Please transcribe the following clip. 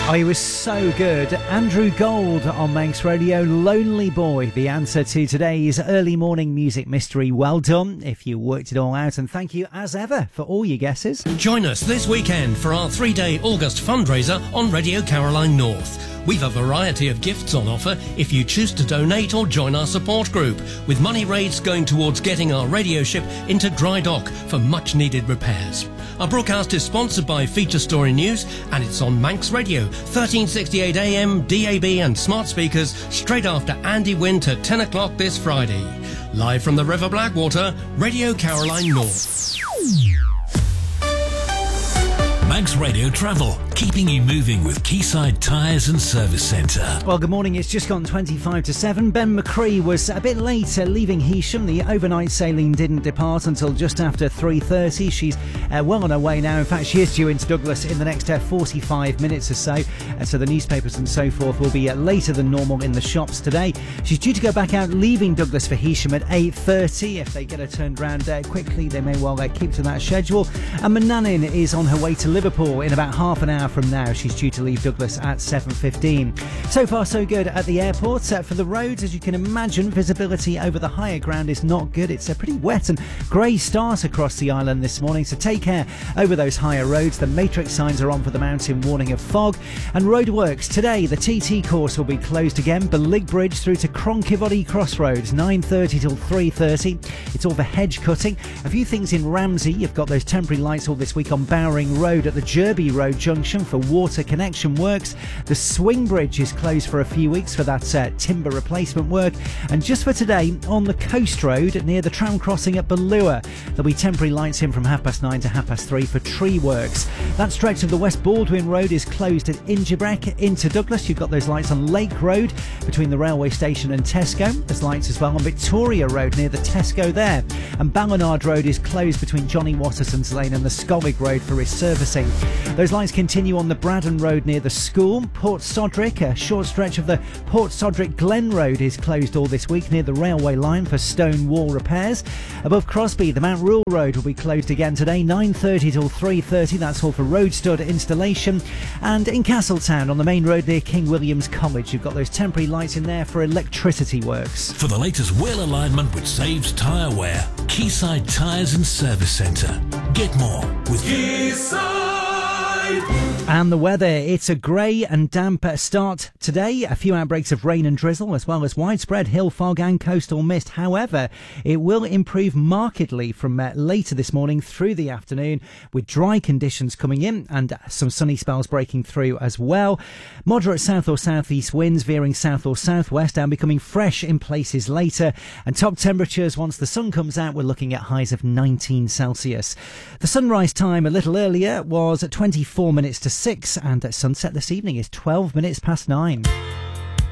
Oh, he was so good. Andrew Gold on Manx Radio, Lonely Boy, the answer to today's early morning music mystery. Well done if you worked it all out, and thank you as ever for all your guesses. Join us this weekend for our 3-day August fundraiser on Radio Caroline North. We've a variety of gifts on offer if you choose to donate or join our support group, with money raised going towards getting our radio ship into dry dock for much needed repairs. Our broadcast is sponsored by Feature Story News, and it's on Manx Radio, 1368 AM, DAB and smart speakers, straight after Andy Wint at 10 o'clock this Friday. Live from the River Blackwater, Radio Caroline North. Manx Radio Travel, keeping you moving with Quayside Tyres and Service Centre. Well, good morning. It's just gone 25 to 7. Ben McCree was a bit late leaving Heysham. The overnight sailing didn't depart until just after 3:30. She's well on her way now. In fact, she is due into Douglas in the next 45 minutes or so. So the newspapers and so forth will be later than normal in the shops today. She's due to go back out, leaving Douglas for Heysham at 8:30. If they get her turned around quickly, they may well keep to that schedule. And Manannan is on her way to Liverpool in about half an hour from now. She's due to leave Douglas at 7:15. So far so good at the airport. For the roads, as you can imagine, visibility over the higher ground is not good. It's a pretty wet and grey start across the island this morning, so take care over those higher roads. The matrix signs are on for the mountain, warning of fog. And roadworks today, the TT course will be closed again. Belig Bridge through to Cronkyvoddy Crossroads, 9:30 till 3:30. It's all for hedge cutting. A few things in Ramsey. You've got those temporary lights all this week on Bowring Road at the Jerby Road junction for water connection works. The Swing Bridge is closed for a few weeks for that timber replacement work. And just for today, on the Coast Road near the tram crossing at Ballua, there'll be temporary lights in from 9:30 to 3:30 for tree works. That stretch of the West Baldwin Road is closed at Ingebrek into Douglas. You've got those lights on Lake Road between the railway station and Tesco. There's lights as well on Victoria Road near the Tesco there. And Ballynard Road is closed between Johnny Watterson's Lane and the Scolig Road for resurfacing. Those lights continue on the Braddon Road near the school. Port Sodrick, a short stretch of the Port Sodrick Glen Road is closed all this week near the railway line for stone wall repairs. Above Crosby, the Mount Rule Road will be closed again today, 9:30 till 3:30. That's all for road stud installation. And in Castletown, on the main road near King William's College, you've got those temporary lights in there for electricity works. For the latest wheel alignment which saves tyre wear, Quayside Tyres and Service Centre. Get more with Quayside. And the weather, it's a grey and damp start today. A few outbreaks of rain and drizzle, as well as widespread hill fog and coastal mist. However, it will improve markedly from later this morning through the afternoon, with dry conditions coming in and some sunny spells breaking through as well. Moderate south or southeast winds veering south or southwest and becoming fresh in places later. And top temperatures, once the sun comes out, we're looking at highs of 19 Celsius. The sunrise time a little earlier was at 24 minutes to 6, and at sunset this evening is 12 minutes past 9.